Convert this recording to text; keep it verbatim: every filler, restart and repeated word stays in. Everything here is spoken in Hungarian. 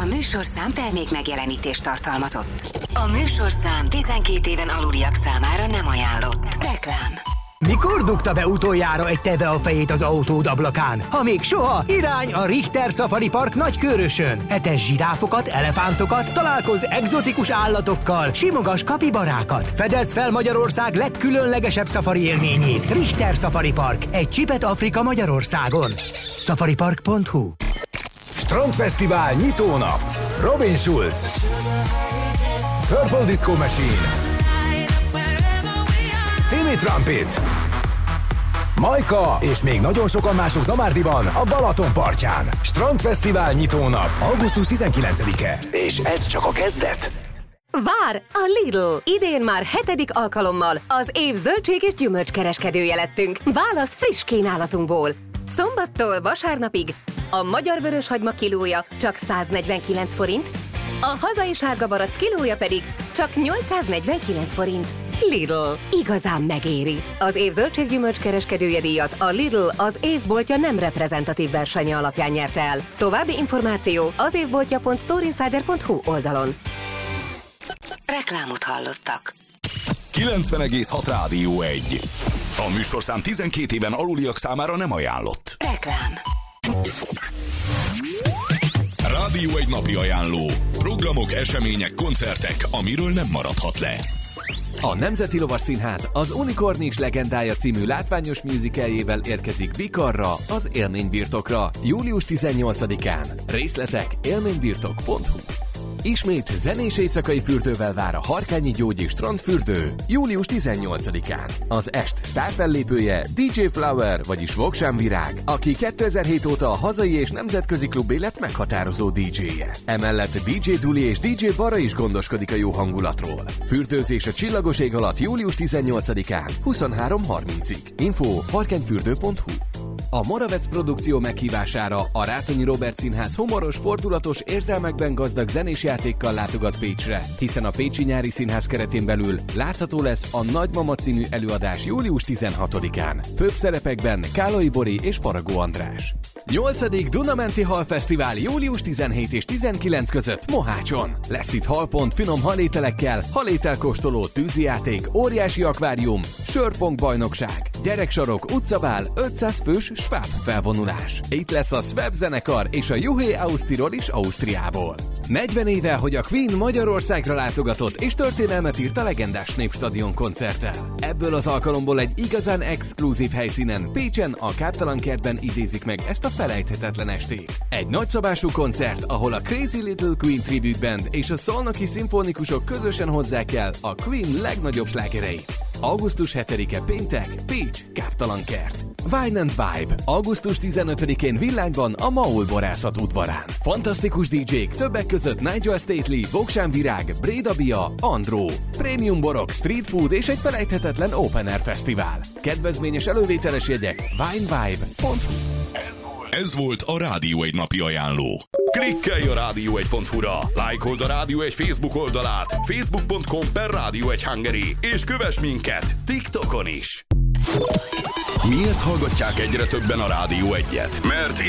műsorszám termék megjelenítést tartalmazott. A műsorszám tizenkét éven aluliak számára nem ajánlott. Reklám. Mikor dugta be utoljára egy teve a fejét az autód ablakán? Ha még soha, irány a Richter Safari Park Nagykőrösön. Etes zsiráfokat, elefántokat, találkozz egzotikus állatokkal, simogass kapibarákat. Fedezd fel Magyarország legkülönlegesebb szafari élményét. Richter Safari Park. Egy csipet Afrika Magyarországon. safaripark pont hu. Strandfesztivál nyitónap. Robin Schulz, Purple Disco Machine, Timmy Trumpet, Majka és még nagyon sokan mások Zamárdiban, a Balaton partján. Strandfesztivál nyitónap, augusztus tizenkilencedike. És ez csak a kezdet. Vár! A Lidl! Idén már hetedik alkalommal az év zöldség és gyümölcskereskedője lettünk. Válasz friss kínálatunkból. Szombattól vasárnapig a magyar vöröshagyma kilója csak száznegyvenkilenc forint, a hazai sárga barack kilója pedig csak nyolcszáznegyvenkilenc forint. Lidl. Igazán megéri. Az év zöldséggyümölcs kereskedője díjat a Lidl az évboltja nem reprezentatív versenye alapján nyerte el. További információ az évboltja pont storeinsider pont hu oldalon. Reklámot hallottak. kilencven egész hat Rádió egy. A műsorszám tizenkét éven aluliak számára nem ajánlott. Reklám. Rádió egy napi ajánló. Programok, események, koncertek, amiről nem maradhat le. A Nemzeti Lovasszínház az Unikornis legendája című látványos musicaljével érkezik Vikarra, az élménybirtokra, július tizennyolcadikán. Részletek élménybirtok pont hu. Ismét zenés éjszakai fürdővel vár a Harkányi Gyógyi Strandfürdő július tizennyolcadikán. Az est sztárfellépője dé dzsé Flower, vagyis Voksán Virág, aki kétezer-hét óta a hazai és nemzetközi klub élet meghatározó dé dzséje. Emellett dé dzsé Duli és dé dzsé Bara is gondoskodik a jó hangulatról. Fürdőzés a csillagos ég alatt július tizennyolcadikán, huszonhárom harmincig. Info harkányfürdő pont hu. A Moravec produkció meghívására a Rátonyi Róbert Színház humoros, fordulatos, érzelmekben gazdag zenés játékkal látogat Pécsre, hiszen a Pécsi Nyári Színház keretén belül látható lesz a Nagymama című előadás július tizenhatodikán. Főbb szerepekben Kálai Bori és Faragó András. nyolcadik Dunamenti Halfesztivál július tizenhét és tizenkilenc között Mohácson. Lesz itt halpont finom halételekkel, halételkóstoló, tűzijáték, óriási akvárium, sörpong bajnokság, gyereksarok, utcabál, ötszáz fős Schwab felvonulás. Itt lesz a Schwab zenekar és a Juhé Ausztirol is Ausztriából. negyven éve, hogy a Queen Magyarországra látogatott és történelmet írt a legendás Népstadion koncerttel. Ebből az alkalomból egy igazán exkluzív helyszínen, Pécsen, a Káptalan kertben idézik meg ezt a felejthetetlen estét. Egy nagyszabású koncert, ahol a Crazy Little Queen Tribute Band és a szolnoki szimfonikusok közösen hozzák el a Queen legnagyobb slágereit. augusztus hetedike péntek, Pécs, Káptalan kert. Wine and Vibe. augusztus tizenötödikén Villányban, a Maul borászat udvarán. Fantasztikus dé dzsék, többek között Nigel Stately, Voksán Virág, Bréda Bia, Andró. Prémium borok, street food és egy felejthetetlen open air fesztivál. Kedvezményes elővételes jegyek winevibe pont hu. Ez volt a Rádió egy napi ajánló. Klikkelj a rádió egy pont hu-ra, lájkold a Rádió egy Facebook oldalát, facebook pont com per Rádió egy Hungary, és kövess minket TikTokon is. Miért hallgatják egyre többen a Rádió egyet? Mert